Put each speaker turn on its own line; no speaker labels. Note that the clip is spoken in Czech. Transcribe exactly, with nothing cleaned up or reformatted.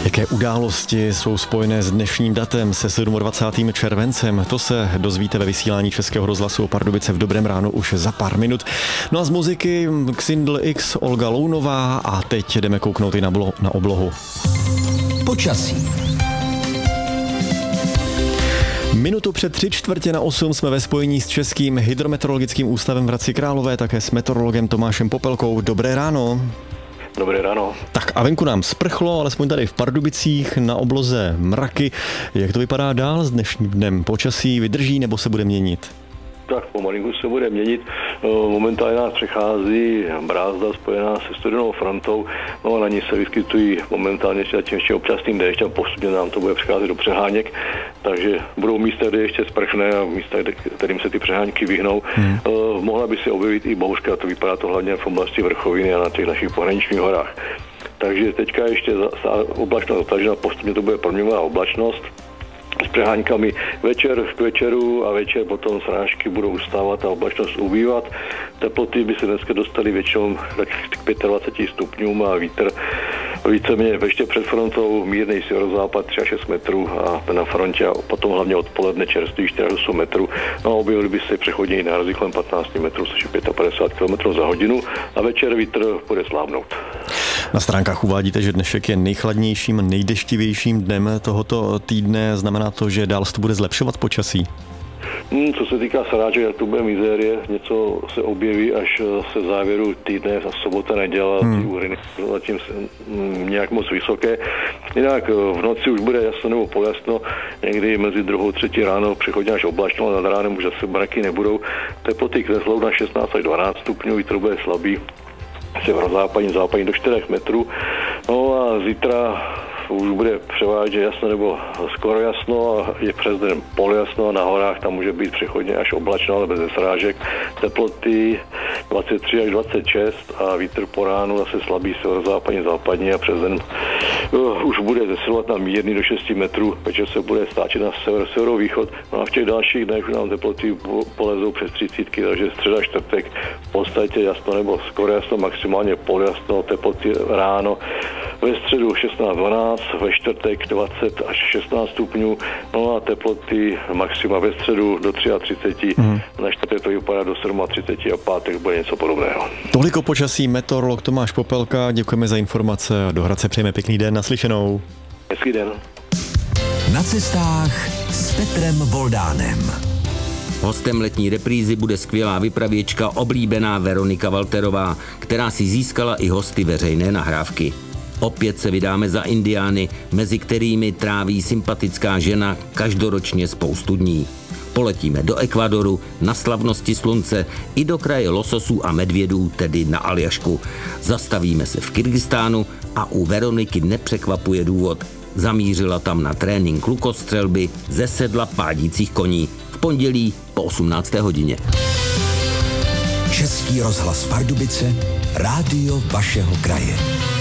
Jaké události jsou spojené s dnešním datem, se dvacátým sedmým červencem? To se dozvíte ve vysílání Českého rozhlasu Pardubice v Dobrém ránu už za pár minut. No a z muziky Xindl X, Olga Lounová a teď jdeme kouknout i na, blo- na oblohu.
Počasí.
Minutu před tři čtvrtě na osm jsme ve spojení s Českým hydrometeorologickým ústavem v Hradci Králové, také s meteorologem Tomášem Popelkou. Dobré ráno.
Dobré ráno.
Tak a venku nám sprchlo, alespoň tady v Pardubicích, na obloze mraky. Jak to vypadá dál s dnešním dnem? Počasí vydrží nebo se bude měnit?
Tak pomalinku se bude měnit. Momentálně nás přechází brázda spojená se studenou frontou, no a na ní se vyskytují momentálně tím ještě občasným déšť a postupně nám to bude přecházet do přeháněk, takže budou místa, kde ještě sprchne a místa, kterým se ty přeháňky vyhnou. Hmm. Mohla by se objevit i bouřka, to vypadá to hlavně v oblasti Vrchoviny a na těch našich pohraničních horách. Takže teďka ještě oblačnost zatažena, postupně to bude proměňová oblačnost s přeháňkami večer k večeru a večer potom srážky budou ustávat a oblačnost ubývat. Teploty by se dneska dostaly většinou k dvaceti pěti stupňům a vítr víceméně ještě před frontou mírný severozápad tři až šest metrů a na frontě a potom hlavně odpoledne čerstvý čtyři až osm metrů. No a objevily by se přechodně i nárazy kolem patnáct metrů, což je padesát pět kilometrů za hodinu a večer vítr bude slábnout.
Na stránkách uvádíte, že dnešek je nejchladnějším, nejdeštivějším dnem tohoto týdne. Znamená to, že dál se to bude zlepšovat počasí?
Hmm, co se týká srážek, jak to bude mizérie, něco se objeví až se v závěru týdne, sobota, neděle, hmm. ty úhrny zatím mm, nějak moc vysoké. Jinak v noci už bude jasno nebo poljasno, někdy mezi druhou a třetí ráno přechodně až oblačno, a nad ránem už zase mraky nebudou. Teploty kleslou na šestnáct až dvanáct stupňů, vítr bude slabý, severozápadní, západní do čtyři metrů. No a zítra už bude převážně jasno nebo skoro jasno a je přes den poljasno a na horách tam může být přechodně až oblačno, ale bez srážek. Teploty dvacet tři až dvacet šest a vítr po ránu zase slabý severozápadní, západní a přes den uh, už bude zesilovat na mírný do šesti metrů, večer se bude stáčet na sever, severovýchod. No a v těch dalších dnech už nám teploty polezou přes třicítky, takže středa, čtvrtek v podstatě jasno nebo skoro jasno, maximálně poljasno, teploty ráno ve středu šestnáct dvanáct, ve čtvrtek dvacet až šestnáct stupňů, no a teploty maxima ve středu do třicet tři, mm. na čtvrtek to vypadá do třicet sedm a pátek bude něco podobného.
Toliko počasí meteorolog Tomáš Popelka, děkujeme za informace a do Hradce přejeme pěkný den, naslyšenou.
Hezký den.
Na cestách s Petrem Voldánem.
Hostem letní reprízy bude skvělá vypravěčka oblíbená Veronika Walterová, která si získala i hosty veřejné nahrávky. Opět se vydáme za Indiány, mezi kterými tráví sympatická žena každoročně spoustu dní. Poletíme do Ekvadoru, na slavnosti slunce i do kraje lososů a medvědů, tedy na Aljašku. Zastavíme se v Kyrgyzstánu a u Veroniky nepřekvapuje důvod. Zamířila tam na trénink lukostřelby ze sedla pádících koní. V pondělí po osmnácté hodině.
Český rozhlas Pardubice, rádio vašeho kraje.